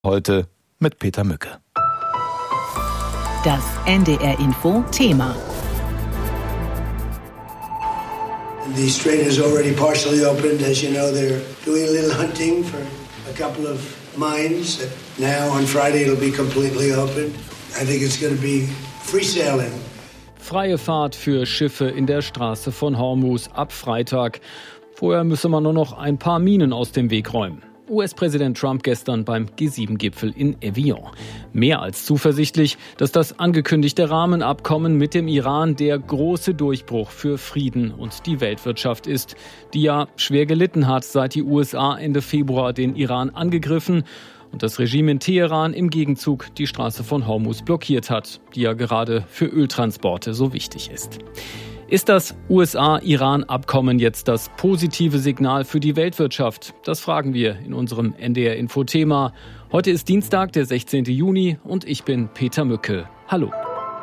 Heute mit Peter Mücke. Das NDR-Info-Thema. The strait is already partially opened. As you know, they're doing a little hunting for a couple of mines. Now on Friday it'll be completely open. I think it's going to be free sailing. Freie Fahrt für Schiffe in der Straße von Hormuz ab Freitag. Vorher müsse man nur noch ein paar Minen aus dem Weg räumen. US-Präsident Trump gestern beim G7-Gipfel in Evian. Mehr als zuversichtlich, dass das angekündigte Rahmenabkommen mit dem Iran der große Durchbruch für Frieden und die Weltwirtschaft ist, die ja schwer gelitten hat, seit die USA Ende Februar den Iran angegriffen und das Regime in Teheran im Gegenzug die Straße von Hormuz blockiert hat, die ja gerade für Öltransporte so wichtig ist. Ist das USA-Iran-Abkommen jetzt das positive Signal für die Weltwirtschaft? Das fragen wir in unserem NDR-Info-Thema. Heute ist Dienstag, der 16. Juni und ich bin Peter Mücke. Hallo.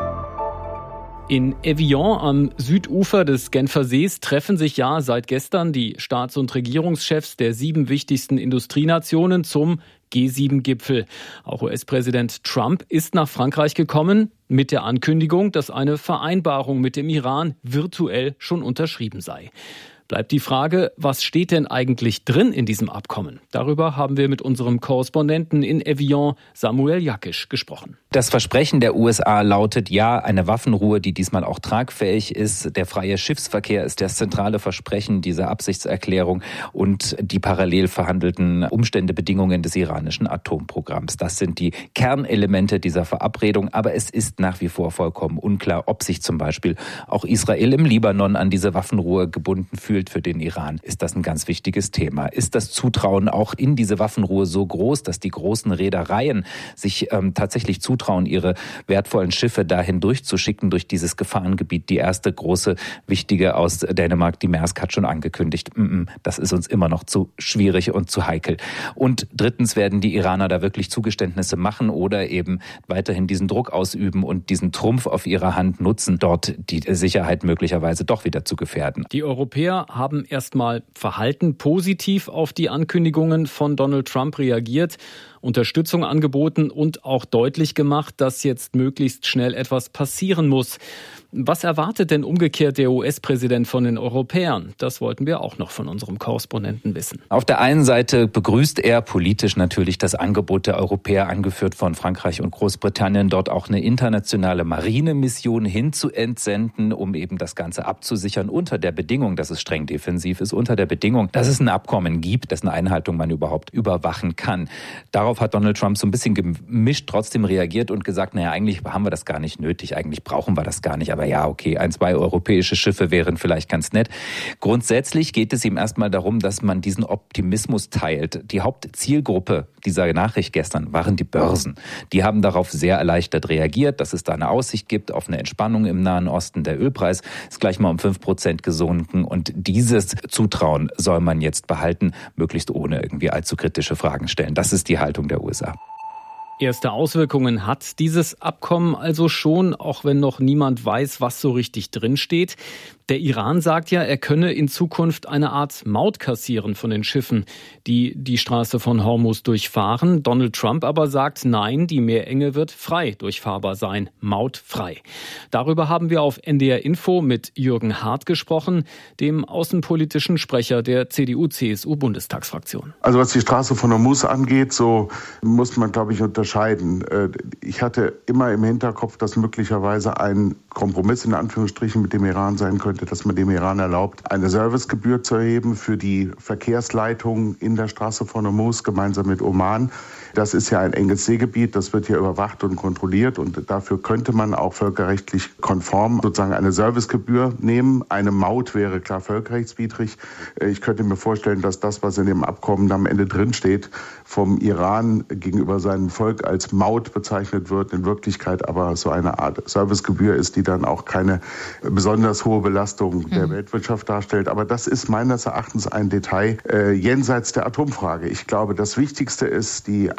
In Evian am Südufer des Genfer Sees treffen sich ja seit gestern die Staats- und Regierungschefs der 7 wichtigsten Industrienationen zum G7-Gipfel. Auch US-Präsident Trump ist nach Frankreich gekommen mit der Ankündigung, dass eine Vereinbarung mit dem Iran virtuell schon unterschrieben sei. Bleibt die Frage, was steht denn eigentlich drin in diesem Abkommen? Darüber haben wir mit unserem Korrespondenten in Evian, Samuel Jakisch, gesprochen. Das Versprechen der USA lautet ja, eine Waffenruhe, die diesmal auch tragfähig ist. Der freie Schiffsverkehr ist das zentrale Versprechen dieser Absichtserklärung und die parallel verhandelten Umstände, Bedingungen des iranischen Atomprogramms. Das sind die Kernelemente dieser Verabredung. Aber es ist nach wie vor vollkommen unklar, ob sich zum Beispiel auch Israel im Libanon an diese Waffenruhe gebunden fühlt. Für den Iran ist das ein ganz wichtiges Thema. Ist das Zutrauen auch in diese Waffenruhe so groß, dass die großen Reedereien sich tatsächlich zutrauen, ihre wertvollen Schiffe dahin durchzuschicken, durch dieses Gefahrengebiet? Die erste große, wichtige aus Dänemark, die Maersk, hat schon angekündigt, das ist uns immer noch zu schwierig und zu heikel. Und drittens, werden die Iraner da wirklich Zugeständnisse machen oder eben weiterhin diesen Druck ausüben und diesen Trumpf auf ihrer Hand nutzen, dort die Sicherheit möglicherweise doch wieder zu gefährden? Die Europäer haben erstmal verhalten positiv auf die Ankündigungen von Donald Trump reagiert, Unterstützung angeboten und auch deutlich gemacht, dass jetzt möglichst schnell etwas passieren muss. Was erwartet denn umgekehrt der US-Präsident von den Europäern? Das wollten wir auch noch von unserem Korrespondenten wissen. Auf der einen Seite begrüßt er politisch natürlich das Angebot der Europäer, angeführt von Frankreich und Großbritannien, dort auch eine internationale Marinemission hinzuentsenden, um eben das Ganze abzusichern, unter der Bedingung, dass es streng defensiv ist, unter der Bedingung, dass es ein Abkommen gibt, dessen Einhaltung man überhaupt überwachen kann. Darauf hat Donald Trump so ein bisschen gemischt trotzdem reagiert und gesagt, eigentlich haben wir das gar nicht nötig, eigentlich brauchen wir das gar nicht. Aber ja, okay, 1, 2 europäische Schiffe wären vielleicht ganz nett. Grundsätzlich geht es ihm erstmal darum, dass man diesen Optimismus teilt. Die Hauptzielgruppe dieser Nachricht gestern waren die Börsen. Die haben darauf sehr erleichtert reagiert, dass es da eine Aussicht gibt auf eine Entspannung im Nahen Osten. Der Ölpreis ist gleich mal um 5% gesunken und dieses Zutrauen soll man jetzt behalten, möglichst ohne irgendwie allzu kritische Fragen stellen. Das ist die Haltung der USA. Erste Auswirkungen hat dieses Abkommen also schon, auch wenn noch niemand weiß, was so richtig drinsteht. Der Iran sagt ja, er könne in Zukunft eine Art Maut kassieren von den Schiffen, die die Straße von Hormuz durchfahren. Donald Trump aber sagt, nein, die Meerenge wird frei durchfahrbar sein, mautfrei. Darüber haben wir auf NDR Info mit Jürgen Hart gesprochen, dem außenpolitischen Sprecher der CDU-CSU-Bundestagsfraktion. Also was die Straße von Hormuz angeht, so muss man, glaube ich, unterscheiden. Ich hatte immer im Hinterkopf, dass möglicherweise ein Kompromiss in Anführungsstrichen mit dem Iran sein könnte, dass man dem Iran erlaubt, eine Servicegebühr zu erheben für die Verkehrsleitung in der Straße von Hormuz gemeinsam mit Oman. Das ist ja ein enges Seegebiet, das wird hier überwacht und kontrolliert und dafür könnte man auch völkerrechtlich konform sozusagen eine Servicegebühr nehmen. Eine Maut wäre klar völkerrechtswidrig. Ich könnte mir vorstellen, dass das, was in dem Abkommen am Ende drinsteht, vom Iran gegenüber seinem Volk als Maut bezeichnet wird, in Wirklichkeit aber so eine Art Servicegebühr ist, die dann auch keine besonders hohe Belastung der Weltwirtschaft darstellt. Aber das ist meines Erachtens ein Detail jenseits der Atomfrage. Ich glaube, das Wichtigste ist die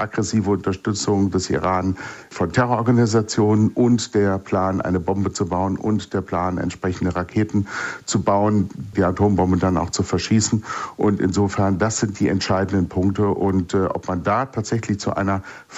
aggressive Unterstützung des Iran von Terrororganisationen und der Plan, eine Bombe zu bauen und der Plan, entsprechende Raketen zu bauen, die Atombombe dann auch zu verschießen. Und insofern, das sind die entscheidenden Punkte. Und ob man da tatsächlich zu einer